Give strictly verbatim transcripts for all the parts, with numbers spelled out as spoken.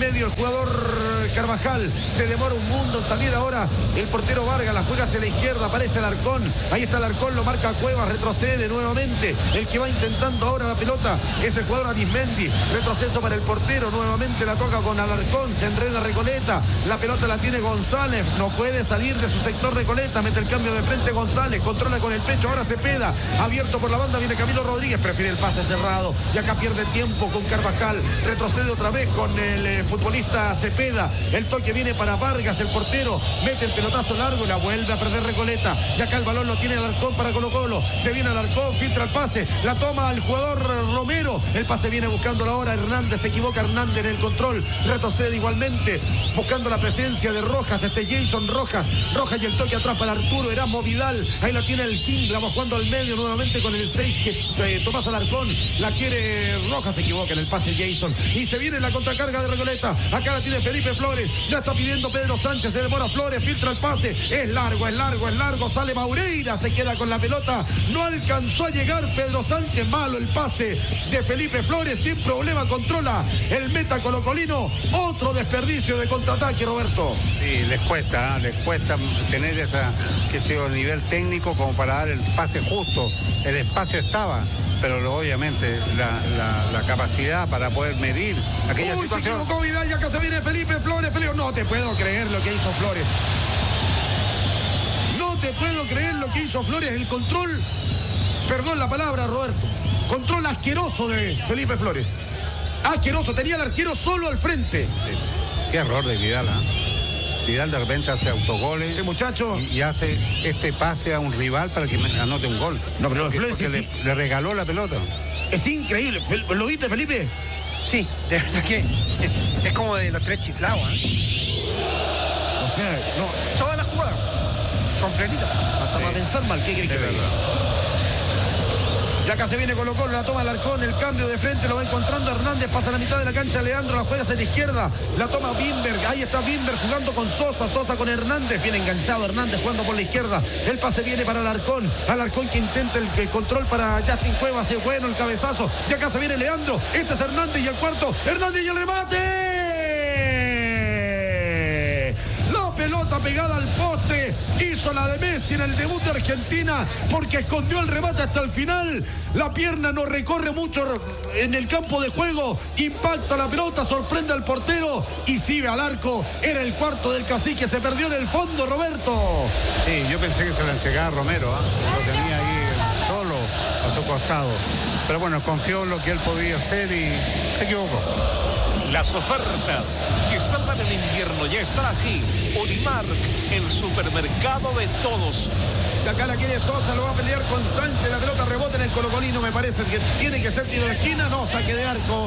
medio el jugador Carvajal. Se demora un mundo en salir ahora el portero Vargas. La juega hacia la izquierda. Aparece Alarcón. Ahí está Alarcón. Lo marca Cuevas. Retrocede nuevamente. El que va intentando ahora la pelota es el jugador Arismendi. Retroceso para el portero. Nuevamente la toca con Alarcón. Se enreda Recoleta. La pelota la tiene González. No puede salir de su sector Recoleta. Mete el cambio de frente González. Controla con el pecho. Ahora Cepeda. Abierto por la banda. Viene Camilo Rodríguez. Prefiere el pase cerrado. Y acá pierde tiempo con Carvajal. Retrocede otra vez con el eh, futbolista Cepeda. El toque viene para Vargas, el portero. Mete el pelotazo largo. La vuelve a perder Recoleta. Y acá el balón lo tiene Alarcón para Colo Colo. Se viene Alarcón. Filtra el pase. La toma al jugador Romero. El pase viene buscando la hora. Hernández. Se equivoca Hernández en el control. Retrocede igualmente. Buscando la presencia de Rojas. Este Jason Rojas. Rojas y el toque atrás para Arturo Erasmo Vidal. Ahí la tiene el King. La va jugando al medio nuevamente con el seis que eh, Tomás Alarcón. La quiere Rojas. Se equivoca en el pase Jason. Y se viene la contracarga de Recoleta. Acá la tiene Felipe Flores. Ya está pidiendo Pedro Sánchez. Se demora Flores. Filtra el pase. Es largo, es largo, es largo. Sale Maureira. Se queda con la pelota. No alcanzó a llegar Pedro Sánchez. Malo el pase de Felipe Flores. Sin problema controla el meta colocolino. Otro desperdicio de contraataque, Roberto. Sí, les cuesta, ¿eh? les cuesta tener esa, que sea nivel técnico como para dar el pase justo. El espacio estaba, pero lo, obviamente la, la, la capacidad para poder medir aquella Uy, situación. Se equivocó Vidal, ya acá se viene Felipe Flores. Felipe, no te puedo creer lo que hizo Flores. No te puedo creer lo que hizo Flores. El control, perdón la palabra, Roberto. Control asqueroso de Felipe Flores. Asqueroso, tenía al arquero solo al frente. Sí. Qué error de Vidal, ¿eh? Vidal de repente hace autogoles. Este muchacho. Y, y hace este pase a un rival para que anote un gol. No, pero porque, Flores porque es, le, le regaló la pelota. Es increíble. ¿Lo viste, Felipe? Sí, de verdad que es como de los tres chiflados, ¿eh? O sea, no. Toda la jugada, completita. Hasta Sí. para pensar mal, ¿qué crees que De te diga? verdad. Y acá se viene Colo Colo, la toma Alarcón, el cambio de frente, lo va encontrando Hernández, pasa a la mitad de la cancha Leandro, la juega hacia la izquierda, la toma Bimberg, ahí está Bimberg jugando con Sosa, Sosa con Hernández, viene enganchado Hernández jugando por la izquierda, el pase viene para Alarcón, Alarcón que intenta el, el control para Justin Cuevas, es bueno el cabezazo, y acá se viene Leandro, este es Hernández y el cuarto, Hernández y el remate. Pelota pegada al poste, hizo la de Messi en el debut de Argentina porque escondió el remate hasta el final, la pierna no recorre mucho en el campo de juego, impacta la pelota, sorprende al portero y sigue al arco, era el cuarto del Cacique, se perdió en el fondo, Roberto. Sí, yo pensé que se la entregaba a Romero, ¿eh? Lo tenía ahí solo a su costado, pero bueno, confió en lo que él podía hacer y se equivocó. Las ofertas que salvan el invierno ya están aquí. Unimark, el supermercado de todos. De acá la quiere Sosa, lo va a pelear con Sánchez, la pelota rebota en el colocolino, me parece que tiene que ser tiro de esquina, no, saque de arco.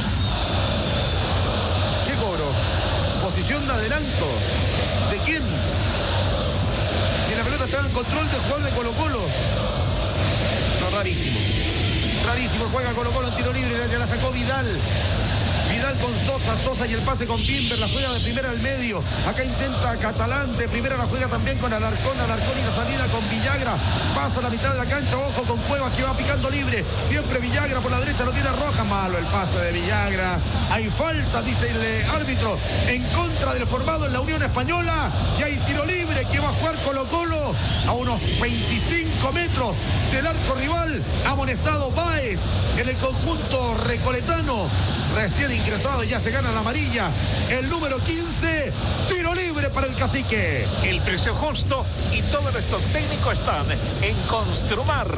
¿Qué cobro? Posición de adelanto. ¿De quién? Si la pelota estaba en control del jugador de Colo Colo. No, rarísimo. Rarísimo, juega Colo Colo en tiro libre, ya la sacó Vidal. Vidal con Sosa, Sosa y el pase con Bimber, la juega de primera al medio, acá intenta Catalán, de primera la juega también con Alarcón, Alarcón y la salida con Villagra, pasa a la mitad de la cancha, ojo con Cuevas que va picando libre, siempre Villagra por la derecha, lo tiene Roja, malo el pase de Villagra, hay falta, dice el eh, árbitro, en contra del formado en la Unión Española, y hay tiro libre que va a jugar Colo Colo a unos veinticinco metros del arco rival, amonestado Báez en el conjunto recoletano, recién ingresado y ya se gana la amarilla, el número quince, tiro libre para el Cacique. El precio justo y todo el stock técnico están en Construmart.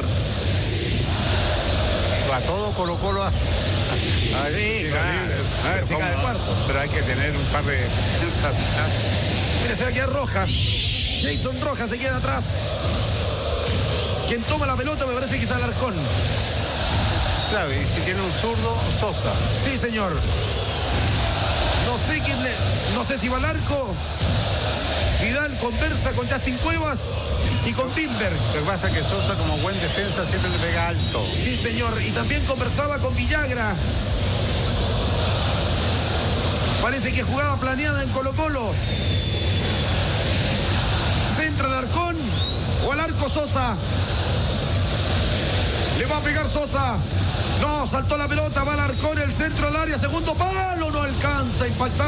A todo Colo Colo a, a Sí, tiro claro. libre. A ver si Pero cae cómo el no, cuarto. pero hay que tener un par de defensas. Mire, se va a quedar Rojas. Jason Rojas se queda atrás. Quien toma la pelota me parece que es Alarcón. Claro, y si tiene un zurdo, Sosa. Sí, señor. No sé quién le... No sé si va al arco. Vidal conversa con Justin Cuevas y con Bimberg. Lo que pasa es que Sosa, como buen defensa, siempre le pega alto. Sí, señor. Y también conversaba con Villagra. Parece que jugaba planeada en Colo Colo. Centra Alarcón o al arco Sosa. Le va a pegar Sosa. No, saltó la pelota, va Alarcón, el centro del área, segundo palo, no alcanza a impactar.